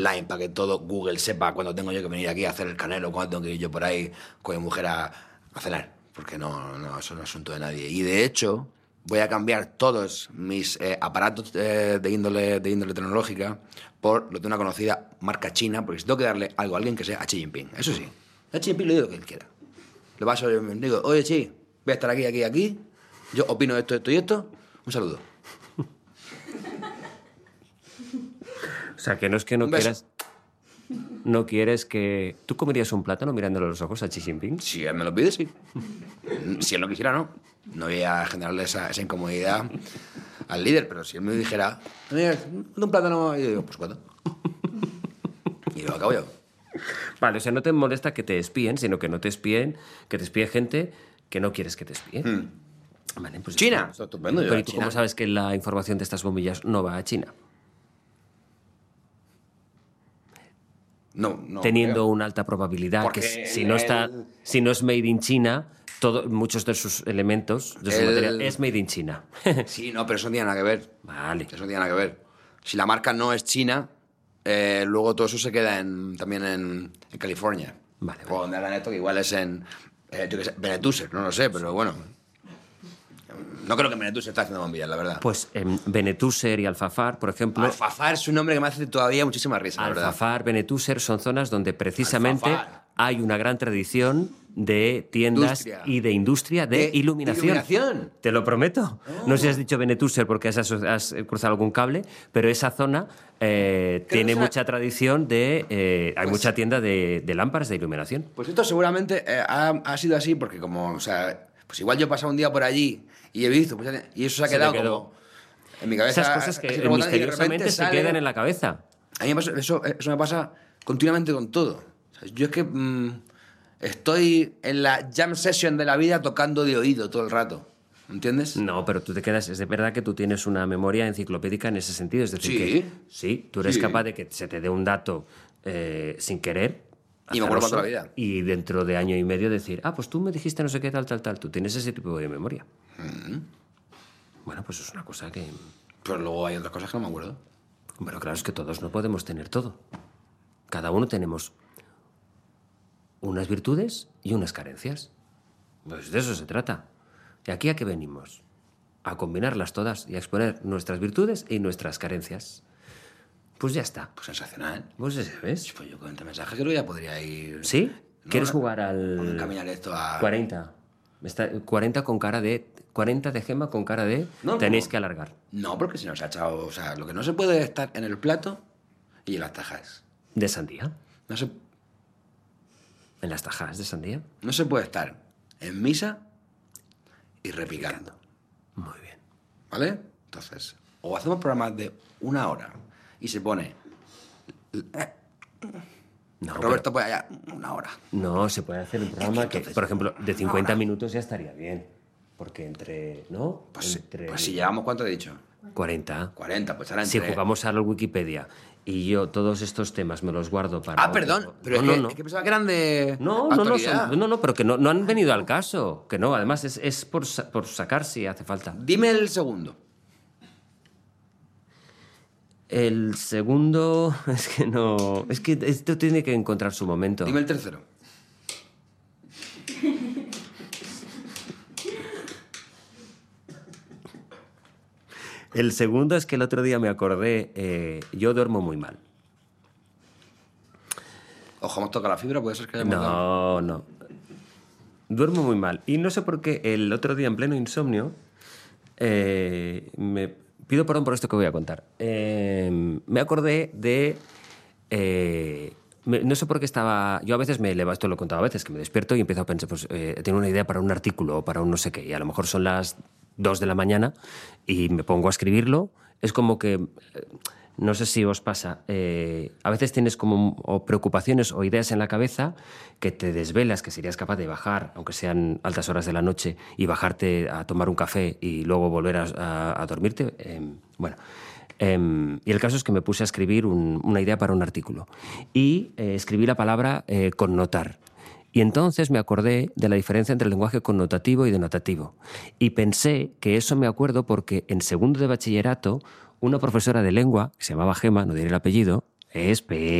online para que todo Google sepa cuándo tengo yo que venir aquí a hacer el canelo, cuándo tengo que ir yo por ahí con mi mujer a cenar. Porque no, eso no es asunto de nadie. Y de hecho, voy a cambiar todos mis aparatos de índole tecnológica por lo de una conocida marca china, porque si tengo que darle algo a alguien que sea a Xi Jinping. Eso sí, a Xi Jinping le digo lo que él quiera. Le paso, digo, oye, Xi, voy a estar aquí. Yo opino esto y esto. Un saludo. O sea, que no es que no quieras... No quieres que... ¿Tú comerías un plátano mirándole a los ojos a Xi Jinping? Si él me lo pide, sí. Si él no quisiera, no. No voy a generarle esa incomodidad al líder, pero si él me dijera, mira, un plátano, y yo digo, pues cuánto. Y lo acabo yo. Vale, o sea, no te molesta que te espíen, sino que no te espíen, que te espíe gente que no quieres que te espíe. Vale, pues China. Está estupendo. Pero ¿y tú cómo sabes que la información de estas bombillas no va a China? No, teniendo creo. una alta probabilidad Porque que si no es made in China, muchos de sus elementos, de su material, es made in China. Sí, no, pero eso no tiene nada que ver. Vale. Eso no tiene nada que ver. Si la marca no es china, luego todo eso se queda también en California. Vale. O donde hagan esto, que igual es en yo qué sé, Benetuser, no lo sé, pero bueno. No creo que Benetuser esté haciendo bombillas, la verdad. Pues Benetuser y Alfafar, por ejemplo... Alfafar es un nombre que me hace todavía muchísima risa, la verdad. Alfafar, Benetuser son zonas donde precisamente Alfafar. hay una gran tradición de tiendas y de industria de iluminación. Te lo prometo. No sé si has dicho Benetuser porque has cruzado algún cable, pero esa zona tiene mucha tradición de... hay mucha tienda de lámparas de iluminación. Pues esto seguramente ha sido así porque como, o sea, pues igual yo he pasado un día por allí y he visto, pues, y eso se ha quedado como en mi cabeza. Esas cosas que misteriosamente se quedan en la cabeza. A mí me pasa, eso me pasa continuamente con todo. O sea, yo es que estoy en la jam session de la vida tocando de oído todo el rato. ¿Entiendes? No, pero tú te quedas... Es de verdad que tú tienes una memoria enciclopédica en ese sentido. Es decir, ¿Sí? que sí, tú eres capaz de que se te dé un dato sin querer. Y me acuerdo toda la vida. Y dentro de año y medio decir, pues tú me dijiste no sé qué, tal. Tú tienes ese tipo de memoria. Bueno, pues es una cosa que... Pero luego hay otras cosas que no me acuerdo. Bueno, claro, es que todos no podemos tener todo. Cada uno tenemos unas virtudes y unas carencias. Pues de eso se trata. ¿Y aquí a qué venimos? A combinarlas todas y a exponer nuestras virtudes y nuestras carencias. Pues ya está. Pues sensacional. Pues ese, ¿ves? Pues yo con este mensaje creo que ya podría ir... ¿Sí? ¿No? ¿Quieres jugar al...? Encaminar esto a... 40. 40 con cara de... 40 de Gema con cara de... Tenéis que alargar. No, porque se nos ha echado... O sea, lo que no se puede es estar en el plato y en las tajas. ¿De sandía? No se... ¿En las tajas de sandía? No se puede estar en misa y repicando. Muy bien. ¿Vale? Entonces, o hacemos programas de 1 hora y se pone... No, Roberto, pues allá, 1 hora. No, se puede hacer un programa que, por ejemplo, de 50 minutos ya estaría bien. Porque entre... ¿No? Pues, entre pues si llevamos, ¿cuánto he dicho? 40. 40, pues ahora Si entre... jugamos a la Wikipedia y yo todos estos temas me los guardo para... perdón, pero es que pensaba que eran de No, actualidad. no, pero que no han venido al caso. Que no, además es por sacar si hace falta. Dime el segundo. El segundo... Es que no... Es que esto tiene que encontrar su momento. Dime el tercero. El segundo es que el otro día me acordé... yo duermo muy mal. Ojo, hemos tocado la fibra, puede ser que hayamos dado. No. Duermo muy mal. Y no sé por qué el otro día, en pleno insomnio, me pido perdón por esto que voy a contar. Me acordé de... no sé por qué estaba... Yo a veces me levanto, esto lo he contado a veces, que me despierto y empiezo a pensar, pues tengo una idea para un artículo o para un no sé qué, y a lo mejor son las 2 de la mañana y me pongo a escribirlo. Es como que... No sé si os pasa, a veces tienes como o preocupaciones o ideas en la cabeza que te desvelas, que serías capaz de bajar, aunque sean altas horas de la noche, y bajarte a tomar un café y luego volver a dormirte. Y el caso es que me puse a escribir una idea para un artículo. Y escribí la palabra connotar. Y entonces me acordé de la diferencia entre el lenguaje connotativo y denotativo. Y pensé que eso me acuerdo porque en segundo de bachillerato una profesora de lengua, que se llamaba Gema, no diré el apellido, Espera.